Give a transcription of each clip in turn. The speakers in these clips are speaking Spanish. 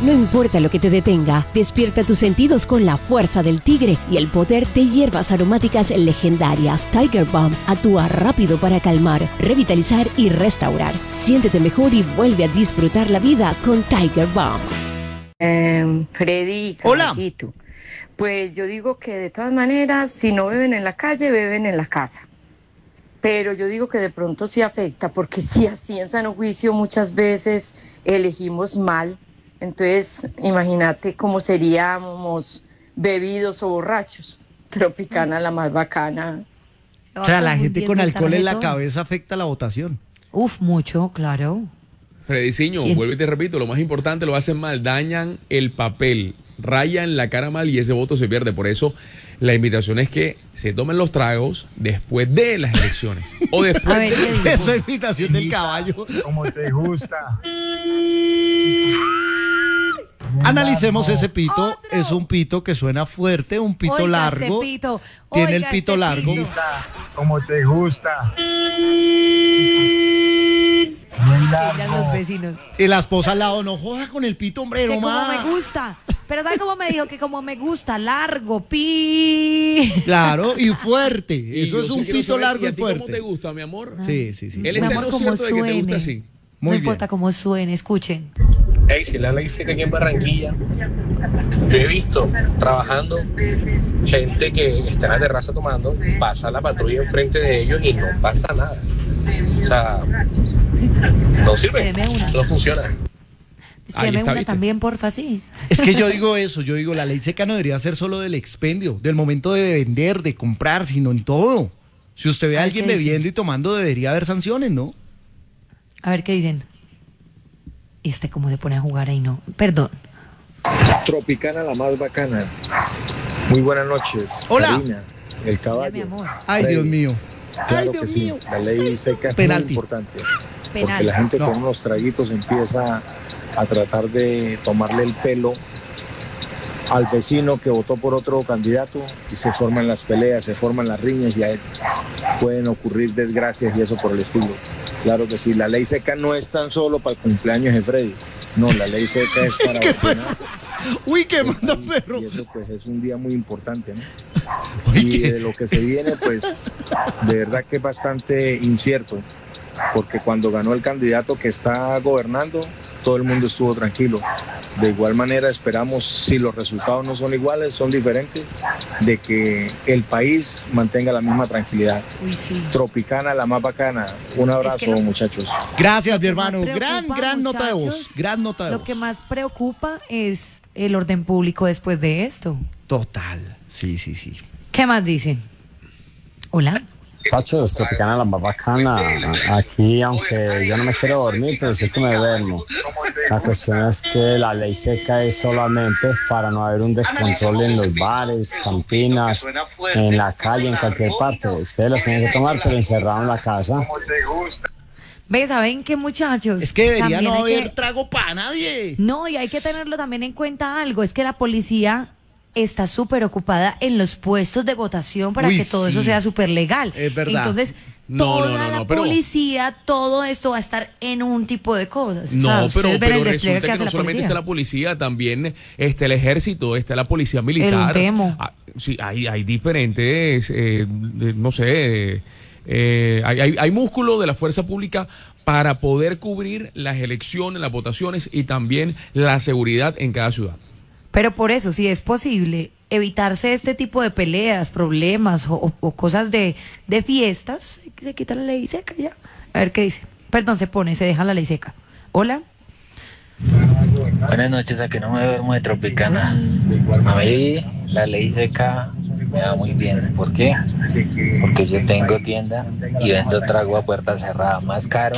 No importa lo que te detenga, despierta tus sentidos con la fuerza del tigre y el poder de hierbas aromáticas legendarias. Tiger Balm actúa rápido para calmar, revitalizar y restaurar. Siéntete mejor y vuelve a disfrutar la vida con Tiger Balm. Freddy, Hola. caballito. Pues yo digo que de todas maneras, si no beben en la calle, beben en la casa. Pero yo digo que de pronto sí afecta, porque si así en sano juicio muchas veces elegimos mal, entonces imagínate cómo seríamos bebidos o borrachos. Tropicana la más bacana. O sea, la gente con alcohol en la cabeza afecta la votación. Uf, mucho, claro. Frediciño, ¿Quién? vuelvo y te repito, lo más importante lo hacen mal, dañan el papel, rayan la cara mal y ese voto se pierde. Por eso la invitación es que se tomen los tragos después de las elecciones o después A ver, ¿qué dice? Eso es invitación del caballo. Como te gusta. Analicemos ese pito. Es un pito que suena fuerte, un pito Oiga, largo. este pito. Tiene Oiga, el pito este largo. pito. Como te gusta. Dirán los vecinos. Y la esposa al lado, no jodas con el pito, hombre, Que no como más. me gusta. Pero ¿sabe cómo me dijo? Que como me gusta, largo, pi. Claro, y fuerte. Y Eso yo es sí un quiero pito saber, largo ¿y y a ti cómo te fuerte. gusta, mi amor? Sí, sí, sí. Él Mi está en amor, lo como cierto de que te gusta suene. así. Muy No bien. importa cómo suene, escuchen. Hey, si la ley seca aquí en Barranquilla, yo he visto trabajando gente que está en la terraza tomando, pasa la patrulla enfrente de ellos y no pasa nada. O sea, no sirve, Deme una. no funciona. Es Ahí que me está, una ¿viste? también, porfa, sí. Es que yo digo eso, yo digo, la ley seca no debería ser solo del expendio, del momento de vender, de comprar, sino en todo. Si usted ve a A ver, alguien ¿qué dice? bebiendo y tomando, debería haber sanciones, ¿no? A ver qué dicen. Cómo se pone a jugar ahí, no. Perdón. Tropicana la más bacana. Muy buenas noches. Hola. Karina, el Hola, mi caballo. amor. Ay, Freddy. Dios mío. Claro Ay, que Dios sí. mío. La ley seca es Penalti. muy importante. Porque Penal. la gente No. con unos traguitos empieza a tratar de tomarle el pelo al vecino que votó por otro candidato y se forman las peleas, se forman las riñas y ahí pueden ocurrir desgracias y eso por el estilo. Claro que sí, la ley seca no es tan solo para el cumpleaños de Freddy. No, la ley seca es para vacunar. Uy, qué el manda país, perro. y eso pues es un día muy importante, ¿no? Uy, Y qué- de lo que se viene, pues de verdad que es bastante incierto, porque cuando ganó el candidato que está gobernando, todo el mundo estuvo tranquilo. De igual manera esperamos, si los resultados no son iguales, son diferentes, de que el país mantenga la misma tranquilidad. Uy, sí. Tropicana, la más bacana. Un abrazo, que lo- muchachos. Gracias, mi Lo que más hermano. Gran preocupa, nota de voz. muchachos, Gran nota de Lo voz. que más preocupa es el orden público después de esto. Total. Sí, sí, sí. ¿Qué más dicen? Hola. Muchachos, Tropicana la más bacana. Aquí, aunque yo no me quiero dormir, pero sí que me duermo. La cuestión es que la ley seca es solamente para no haber un descontrol en los bares, cantinas, en la calle, en cualquier parte. Ustedes las tienen que tomar, pero encerrado en la casa. ¿Ves? ¿Saben qué, muchachos? Es que debería También no hay haber que- trago para nadie. No, y hay que tenerlo también en cuenta algo, es que la policía está súper ocupada en los puestos de votación para Uy, que todo eso sí. sea súper legal. Es verdad. Entonces, No, toda no, no, la no, pero- policía, todo esto va a estar en un tipo de cosas. O No, sea, pero ustedes ven el despliegue resulta que hace no la solamente policía. está la policía, también está el ejército, está la policía militar. demo. Sí, hay diferentes, no sé, hay músculo de la fuerza pública para poder cubrir las elecciones, las votaciones y también la seguridad en cada ciudad. Pero por eso, si es posible evitarse este tipo de peleas, problemas o cosas de fiestas, se quita la ley seca ya. A ver qué dice. Perdón, se deja la ley seca. Hola. Buenas noches, a que no me duermo de Tropicana. A mí la ley seca me va muy bien. ¿Por qué? Porque yo tengo tienda y vendo trago a puerta cerrada más caro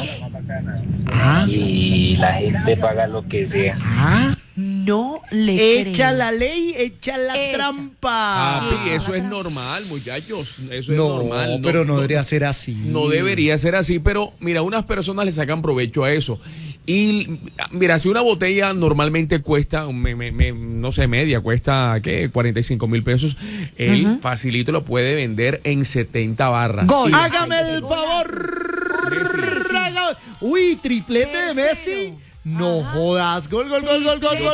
y la gente paga lo que sea. No le Echa creo. la ley, echa la Echa. trampa. Papi, eso es normal, muchachos, eso es No, normal. pero no debería ser así. No debería ser así, pero mira, unas personas le sacan provecho a eso. Y mira, si una botella normalmente cuesta, no sé, media, cuesta, ¿qué? 45,000 pesos, él facilito lo puede vender en 70 barras. Gol. Y- Hágame el favor. Uy, triplete de Messi. No jodas. Gol, gol, gol, gol, gol, gol.